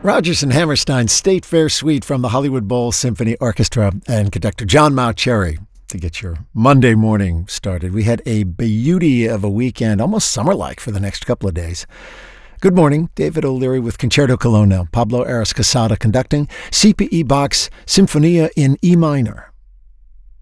Rodgers and Hammerstein's State Fair Suite from the Hollywood Bowl Symphony Orchestra and conductor John Mauceri to get your Monday morning started. We had a beauty of a weekend, almost summer-like for the next couple of days. Good morning, David O'Leary with Concerto Cologne now. Pablo Aras Casada conducting CPE Bach's Sinfonia in E minor.